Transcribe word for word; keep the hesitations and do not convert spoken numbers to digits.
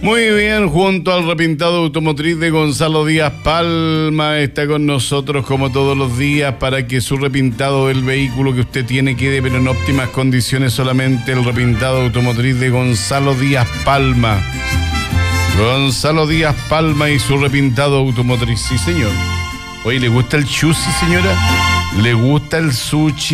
Muy bien, junto al repintado automotriz de Gonzalo Díaz Palma, está con nosotros como todos los días para que su repintado del vehículo que usted tiene quede pero en óptimas condiciones. Solamente el repintado automotriz de Gonzalo Díaz Palma. Gonzalo Díaz Palma y su repintado automotriz, sí señor. Oye, ¿le gusta el sushi, señora? ¿Le gusta el sushi?